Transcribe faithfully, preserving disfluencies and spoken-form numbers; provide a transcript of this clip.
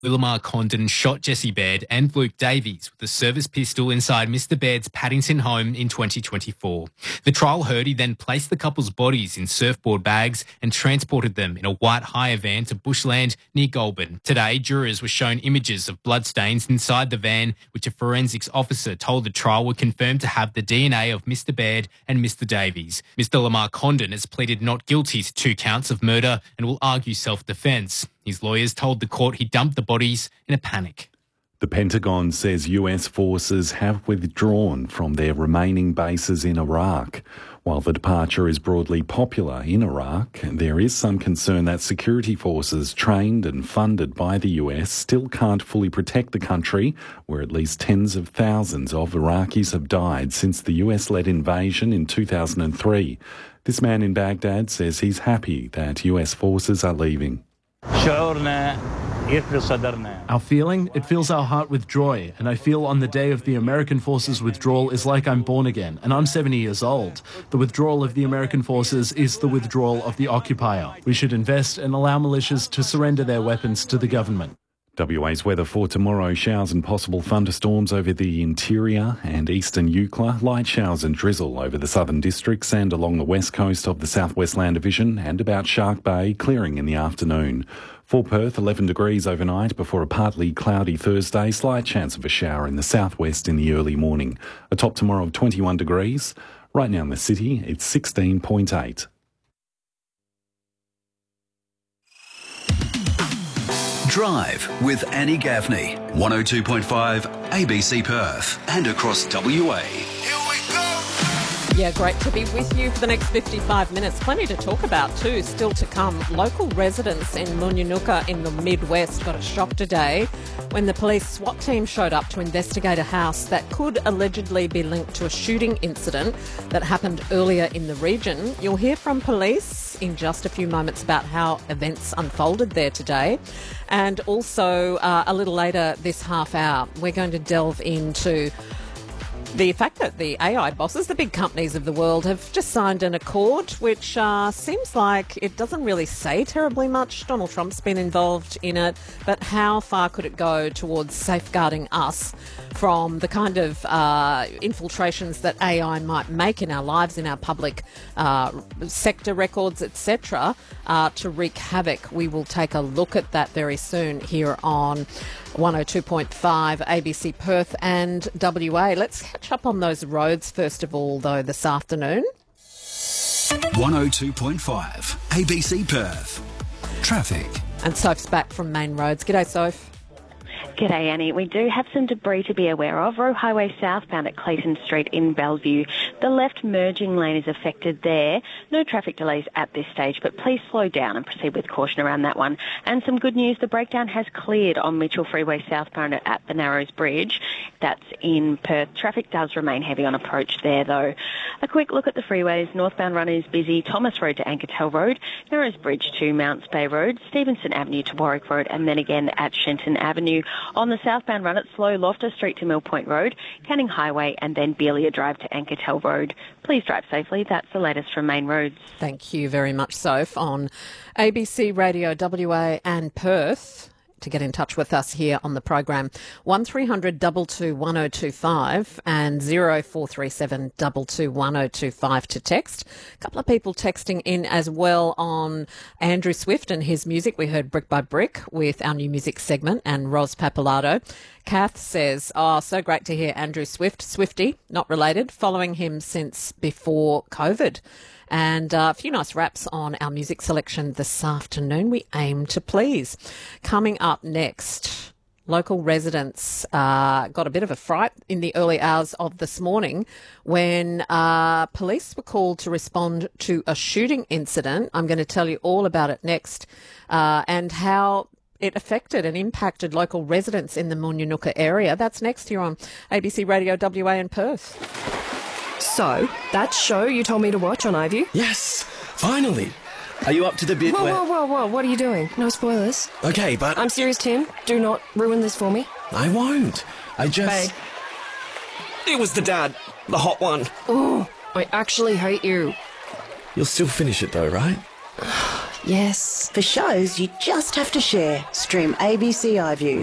Lamar Condon shot Jesse Baird and Luke Davies with a service pistol inside Mister Baird's Paddington home in twenty twenty-four. The trial heard he then placed the couple's bodies in surfboard bags and transported them in a white hire van to bushland near Goulburn. Today, jurors were shown images of bloodstains inside the van, which a forensics officer told the trial were confirmed to have the D N A of Mister Baird and Mister Davies. Mister Lamar Condon has pleaded not guilty to two counts of murder and will argue self-defence. His lawyers told the court he dumped the bodies in a panic. The Pentagon says U S forces have withdrawn from their remaining bases in Iraq. While the departure is broadly popular in Iraq, there is some concern that security forces trained and funded by the U S still can't fully protect the country, where at least tens of thousands of Iraqis have died since the U S-led invasion in two thousand three. This man in Baghdad says he's happy that U S forces are leaving. Our feeling? It fills our heart with joy, and I feel on the day of the American forces' withdrawal is like I'm born again, and I'm seventy years old. The withdrawal of the American forces is the withdrawal of the occupier. We should invest and allow militias to surrender their weapons to the government. W A's weather for tomorrow: showers and possible thunderstorms over the interior and eastern Eucla, light showers and drizzle over the southern districts and along the west coast of the southwest land division and about Shark Bay, clearing in the afternoon. For Perth, eleven degrees overnight before a partly cloudy Thursday, slight chance of a shower in the southwest in the early morning. A top tomorrow of twenty-one degrees. Right now in the city, it's sixteen point eight. Drive with Annie Gaffney, one oh two point five A B C Perth and across W A. Yeah, great to be with you for the next fifty-five minutes. Plenty to talk about too, still to come. Local residents in Munyunuka in the Midwest got a shock today when the police SWAT team showed up to investigate a house that could allegedly be linked to a shooting incident that happened earlier in the region. You'll hear from police in just a few moments about how events unfolded there today. And also uh, a little later this half hour, we're going to delve into the fact that the A I bosses, the big companies of the world, have just signed an accord which uh, seems like it doesn't really say terribly much. Donald Trump's been involved in it, but how far could it go towards safeguarding us from the kind of uh, infiltrations that A I might make in our lives, in our public uh, sector records, et cetera, uh, to wreak havoc? We will take a look at that very soon here on one oh two point five A B C Perth and W A. Let's catch up on those roads first of all, though, this afternoon. one oh two point five A B C Perth. Traffic. And Soph's back from Main Roads. G'day, Soph. G'day, Annie. We do have some debris to be aware of. Roe Highway southbound at Clayton Street in Bellevue. The left merging lane is affected there. No traffic delays at this stage, but please slow down and proceed with caution around that one. And some good news, the breakdown has cleared on Mitchell Freeway southbound at the Narrows Bridge. That's in Perth. Traffic does remain heavy on approach there, though. A quick look at the freeways. Northbound run is busy. Thomas Road to Ankertel Road, Narrows Bridge to Mounts Bay Road, Stevenson Avenue to Warwick Road, and then again at Shenton Avenue. On the southbound run, it's slow, Loftus Street to Mill Point Road, Canning Highway, and then Beelia Drive to Ankertel Road. Please drive safely. That's the latest from Main Roads. Thank you very much, Soph. On A B C Radio W A and Perth, to get in touch with us here on the program, one three hundred two two one oh two five and zero four three seven two two one oh two five to text. A couple of people texting in as well on Andrew Swift and his music. We heard Brick by Brick with our new music segment, and Ros Papalato. Kath says, oh, so great to hear Andrew Swift, Swifty, not related, following him since before COVID. And uh, a few nice raps on our music selection this afternoon. We aim to please. Coming up next, local residents uh, got a bit of a fright in the early hours of this morning when uh, police were called to respond to a shooting incident. I'm going to tell you all about it next, uh, and how it affected and impacted local residents in the Munyunuka area. That's next here on A B C Radio W A in Perth. So, that show you told me to watch on iView? Yes, finally. Are you up to the bit whoa, where... Whoa, whoa, whoa, what are you doing? No spoilers. Okay, but... I'm serious, Tim. Do not ruin this for me. I won't. I just... Babe. It was the dad. The hot one. Oh, I actually hate you. You'll still finish it though, right? Yes. For shows you just have to share, stream A B C iView.